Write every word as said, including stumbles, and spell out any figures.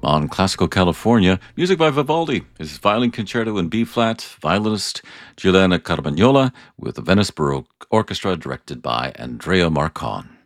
On Classical California, music by Vivaldi, his violin concerto in B flat, violinist Giuliana Carmagnola with the Venice Baroque Orchestra directed by Andrea Marcon.